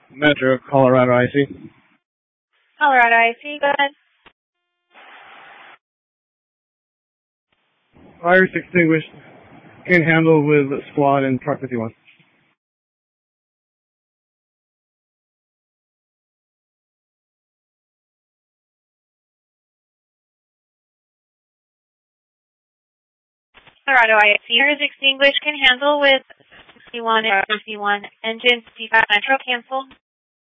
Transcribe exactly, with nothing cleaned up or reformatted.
Metro, Colorado I C. Colorado I C, go ahead. Fire extinguished. Can handle with squad and truck fifty-one. Colorado I C, fire is extinguished, can handle with sixty-one and fifty-one. Engine fifty-five Metro, cancel.